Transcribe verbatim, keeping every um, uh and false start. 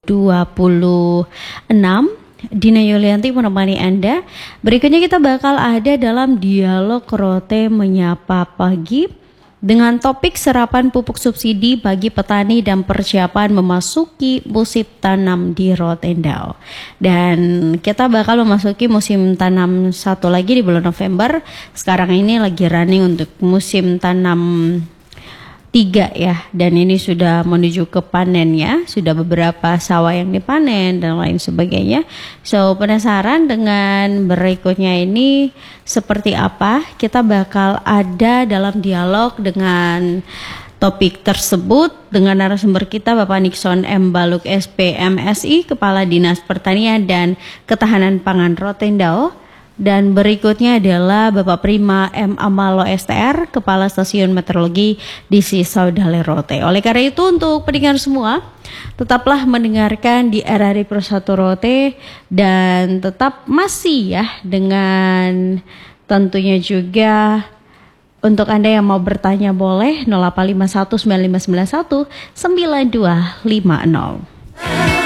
dua puluh enam. Dina Yulianti menemani Anda. Berikutnya kita bakal ada dalam dialog Rote Menyapa Pagi dengan topik serapan pupuk subsidi bagi petani dan persiapan memasuki musim tanam di Rotendao. Dan kita bakal memasuki musim tanam satu lagi di bulan November. Sekarang ini lagi running untuk musim tanam tiga ya, dan ini sudah menuju ke panennya, sudah beberapa sawah yang dipanen dan lain sebagainya. So penasaran dengan berikutnya ini seperti apa? Kita bakal ada dalam dialog dengan topik tersebut dengan narasumber kita Bapak Nixon M. Baluk S P M Si, Kepala Dinas Pertanian dan Ketahanan Pangan Rotendao. Dan berikutnya adalah Bapak Prima M. Amalo S T R, Kepala Stasiun Meteorologi di Saudale Rote. Oleh karena itu untuk pendengar semua, tetaplah mendengarkan di R R I Pro satu Rote dan tetap masih ya dengan tentunya juga untuk Anda yang mau bertanya boleh nol delapan lima satu sembilan lima sembilan satu sembilan dua lima nol.